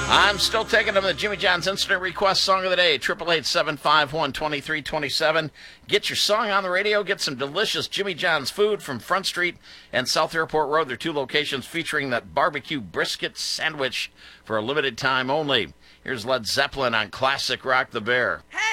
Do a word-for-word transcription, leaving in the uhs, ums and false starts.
I'm still taking them. The Jimmy John's Instant Request Song of the Day, eight eight eight, seven five one, two three two seven. Get your song on the radio. Get some delicious Jimmy John's food from Front Street and South Airport Road. They're two locations featuring that barbecue brisket sandwich for a limited time only. Here's Led Zeppelin on classic Rock the Bear. Hey!